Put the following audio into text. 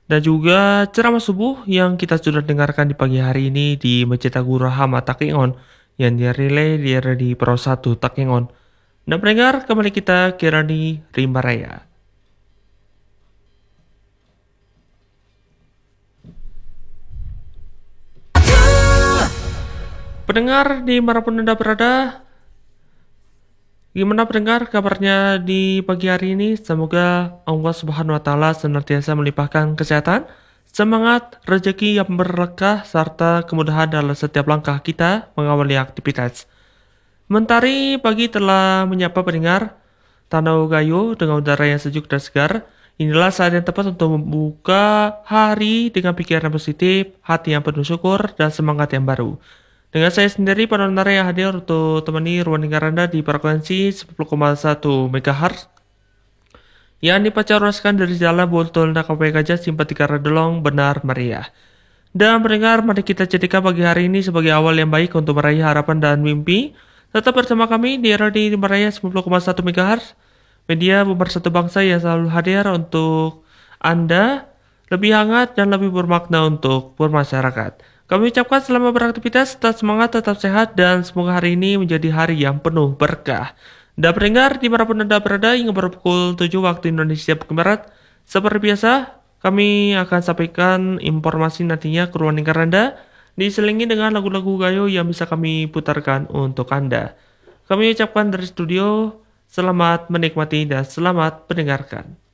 dan juga ceramah subuh yang kita sudah dengarkan di pagi hari ini di Masjid Agung Rahama Takengon yang dirilai di Pro 1 Takengon. Dan pendengar, kembali kita kirani Rimba Raya. Pendengar dimanapun Anda berada, gimana pendengar kabarnya di pagi hari ini? Semoga Allah Subhanahu wa taala senantiasa melimpahkan kesehatan, semangat, rezeki yang berkah serta kemudahan dalam setiap langkah kita mengawali aktivitas. Mentari pagi telah menyapa pendengar Tanau Gayo dengan udara yang sejuk dan segar. Inilah saat yang tepat untuk membuka hari dengan pikiran positif, hati yang penuh syukur, dan semangat yang baru. Dengan saya sendiri, penonton yang hadir untuk temani ruang dengar Anda di frekuensi 10,1 MHz yang dipancarkan dari Jalan Boltol Nakapai Gajah Simpatika Redolong Benar Meriah. Dan pendengar, mari kita jadikan pagi hari ini sebagai awal yang baik untuk meraih harapan dan mimpi. Tetap bersama kami di Radio Meraya 10,1 MHz, media pemersatu bangsa yang selalu hadir untuk Anda, lebih hangat dan lebih bermakna untuk bermasyarakat. Kami ucapkan selamat beraktivitas, tetap semangat, tetap sehat, dan semoga hari ini menjadi hari yang penuh berkah. Dan pendengar, dimanapun Anda berada, hingga pukul 7 waktu Indonesia Barat, seperti biasa, kami akan sampaikan informasi nantinya ke ruang dengar Anda, diselingi dengan lagu-lagu gayo yang bisa kami putarkan untuk Anda. Kami ucapkan dari studio, selamat menikmati dan selamat mendengarkan.